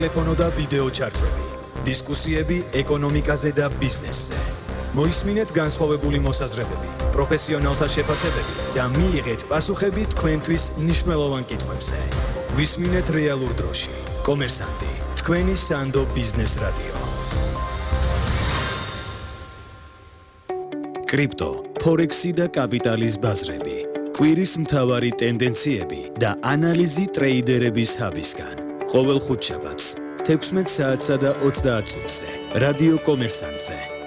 ტელეფონო და ვიდეო ჩარტვები, დისკუსიები ეკონომიკაზე და ბიზნესზე. მოისმინეთ განსხვავებული მოსაზრებები, პროფესიონალთა შეფასებები და მიიღეთ პასუხები თქვენთვის მნიშვნელოვან კითხვებზე. გვისმინეთ რეალურ დროში. კომერსანტი, თქვენი სანდო ბიზნეს რადიო. კრიპტო, ფორექსი და კაპიტალის ბაზრები. კვირის მთავარი ტენდენციები და ანალიზი ტრეიდერების ჰაბისგან. ყოველ ხუთშაბათს 16 საათსა და 30 წუთზე რადიო კომერსანტზე.